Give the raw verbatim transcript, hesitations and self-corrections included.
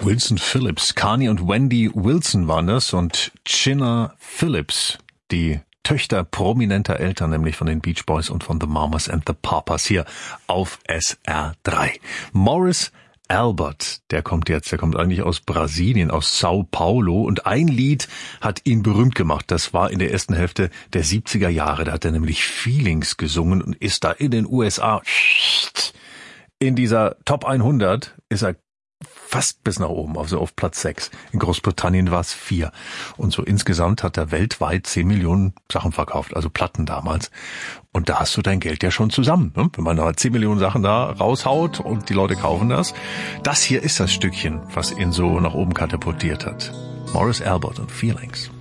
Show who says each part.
Speaker 1: Wilson Phillips, Carney und Wendy Wilson waren das und Chinna Phillips, die Töchter prominenter Eltern, nämlich von den Beach Boys und von The Mamas and the Papas hier auf S R drei. Morris Albert, der kommt jetzt, der kommt eigentlich aus Brasilien, aus Sao Paulo und ein Lied hat ihn berühmt gemacht. Das war in der ersten Hälfte der siebziger Jahre. Da hat er nämlich Feelings gesungen und ist da in den U S A in dieser Top hundert ist er fast bis nach oben, also auf Platz sechs. In Großbritannien war es vier. Und so insgesamt hat er weltweit zehn Millionen Sachen verkauft, also Platten damals. Und da hast du dein Geld ja schon zusammen, ne? Wenn man da zehn Millionen Sachen da raushaut und die Leute kaufen das. Das hier ist das Stückchen, was ihn so nach oben katapultiert hat. Morris Albert und Feelings.